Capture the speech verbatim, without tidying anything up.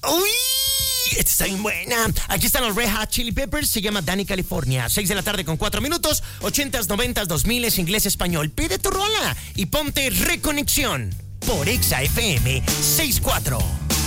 ¡Uy! Esta está bien buena. Aquí están los Red Hot Chili Peppers. Se llama Danny California. seis de la tarde con cuatro minutos. ochentas, noventas, dos miles, inglés, español. Pide tu rola y ponte Reconexión por Exa F M sesenta y cuatro.